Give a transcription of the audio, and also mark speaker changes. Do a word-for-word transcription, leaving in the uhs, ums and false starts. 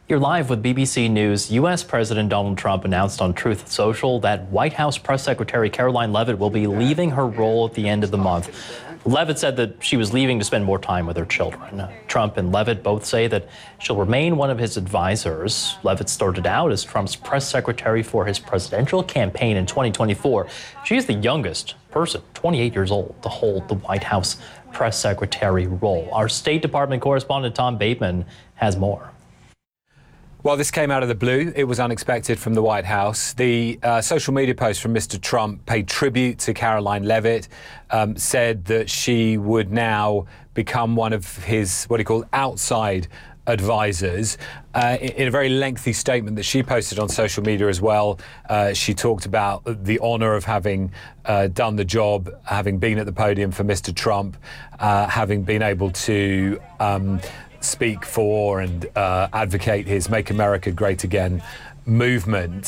Speaker 1: You're live with B B C News. U S President Donald Trump announced on Truth Social that White House Press Secretary Caroline Leavitt will be leaving her role at the end of the month. Leavitt said that she was leaving to spend more time with her children. Trump and Leavitt both say that she'll remain one of his advisors. Leavitt started out as Trump's press secretary for his presidential campaign in twenty twenty-four. She is the youngest person, twenty-eight years old, to hold the White House press secretary role. Our State Department correspondent Tom Bateman has more.
Speaker 2: Well, this came out of the blue. It was unexpected from the White House. The uh, social media post from Mister Trump paid tribute to Caroline Leavitt, um, said that she would now become one of his, what he called, outside advisors. Uh, in, in a very lengthy statement that she posted on social media as well, uh, she talked about the honour of having uh, done the job, having been at the podium for Mister Trump, uh, having been able to um, speak for and uh, advocate his Make America Great Again movement.